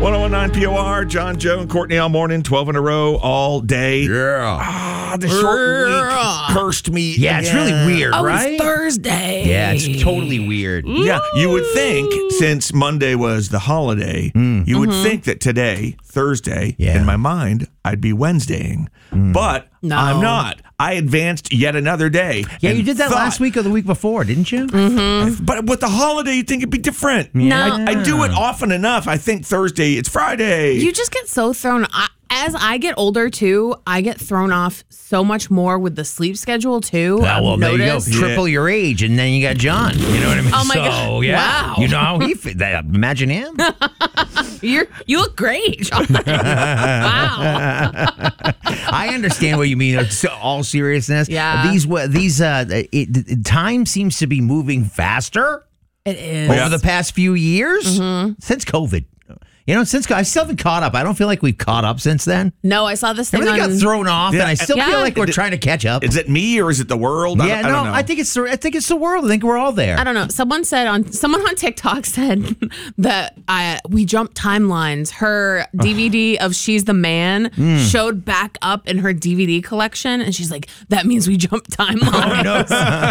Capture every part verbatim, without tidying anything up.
one oh one nine P O R, John, Joe, and Courtney all morning, twelve in a row, all day. Yeah. Ah, the short week cursed me. Yeah, it's again. really weird, Oh, right? it's Thursday. Yeah, it's totally weird. Yeah, you would think since Monday was the holiday, Mm. you would think that today, Thursday, Yeah. in my mind, I'd be Wednesdaying. Mm. But No. I'm not. I advanced yet another day. Yeah, and you did that thought- last week or the week before, didn't you? But with the holiday, you'd think it'd be different. No. I, I do it often enough. I think Thursday, it's Friday. You just get so thrown. I, as I get older too, I get thrown off so much more with the sleep schedule too. Ah, I've well, there you go. noticed. Triple your age, and then you got John. You know what I mean? Oh, my so, God. Yeah. Wow. You know how he fit that. Imagine him. You're you look great. John. Wow. I understand what you mean. It's all seriousness. Yeah. These wa- these uh, it, it, time seems to be moving faster It is. over the past few years Mm-hmm. since COVID. You know, since I still haven't caught up. I don't feel like we've caught up since then. No, I saw this thing Everything on. got thrown off, Yeah, and I still yeah. feel like we're Is it- trying to catch up. Is it me or is it the world? I yeah, don't, I no, don't know. I think it's the, I think it's the world. I think we're all there. I don't know. Someone said on someone on TikTok said that I we jumped timelines. Her D V D of She's the Man Hmm. showed back up in her D V D collection, and she's like, "That means we jumped timelines."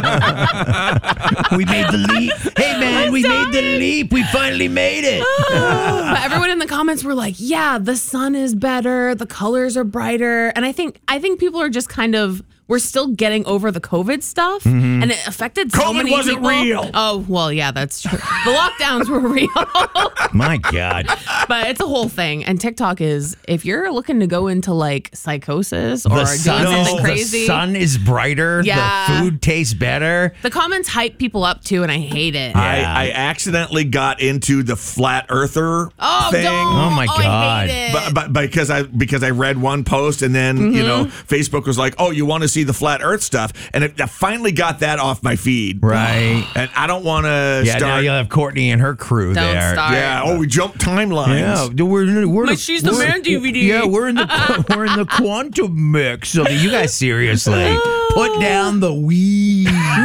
We made the leap. Hey, man, we made the leap. We finally made it. But everyone in the comments were like, "Yeah, the sun is better, the colors are brighter," and I think I think people are just kind of. We're still getting over the COVID stuff, Mm-hmm. and it affected so COVID many wasn't people. real. Oh, well, yeah, that's true. The lockdowns were real. My God. But it's a whole thing. And TikTok is, if you're looking to go into like psychosis or The doing sun, something is, crazy, the sun is brighter. Yeah. The food tastes better. the comments hype people up too, and I hate it. I, Yeah. I accidentally got into the flat earther oh, thing. don't. Oh, my I God. hate it. But, but because I because I read one post and then you know Facebook was like, oh, you want to see the flat Earth stuff, and it, I finally got that off my feed. Right. And I don't want to Yeah, now start. you'll have Courtney and her crew Don't there. start. Yeah. Oh, we jumped timelines. Yeah, we're, we're My the- She's the we're- Man D V D. Yeah, we're in the we're in the quantum mix. So you guys seriously put down the weed.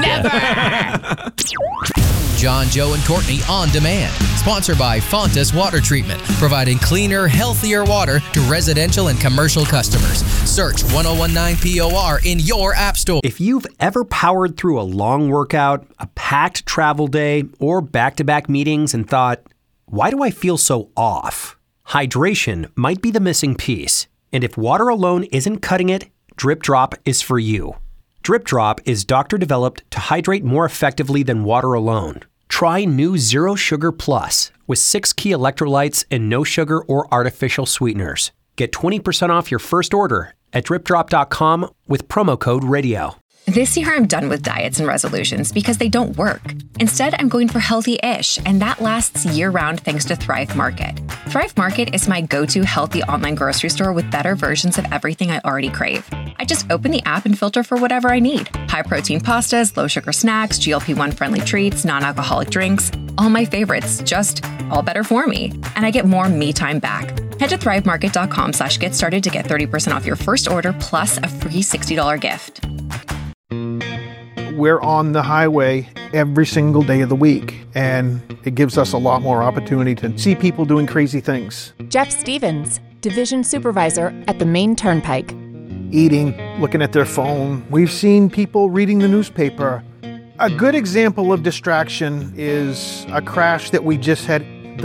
Never. John, Joe, and Courtney on demand. Sponsored by Fontas Water Treatment, providing cleaner, healthier water to residential and commercial customers. Search ten nineteen P O R in your app store. If you've ever powered through a long workout, a packed travel day, or back-to-back meetings and thought, why do I feel so off? Hydration might be the missing piece. And if water alone isn't cutting it, Drip Drop is for you. Drip Drop is doctor-developed to hydrate more effectively than water alone. Try new Zero Sugar Plus with six key electrolytes and no sugar or artificial sweeteners. Get twenty percent off your first order at drip drop dot com with promo code radio. This year, I'm done with diets and resolutions because they don't work. Instead, I'm going for healthy-ish, and that lasts year-round thanks to Thrive Market. Thrive Market is my go-to healthy online grocery store with better versions of everything I already crave. I just open the app and filter for whatever I need. High-protein pastas, low-sugar snacks, G L P one friendly treats, non-alcoholic drinks. All my favorites, just all better for me. And I get more me time back. Head to thrive market dot com slash get started to get thirty percent off your first order plus a free sixty dollars gift. We're on the highway every single day of the week, and it gives us a lot more opportunity to see people doing crazy things. Jeff Stevens, Division Supervisor at the Maine Turnpike. Eating, looking at their phone. We've seen people reading the newspaper. A good example of distraction is a crash that we just had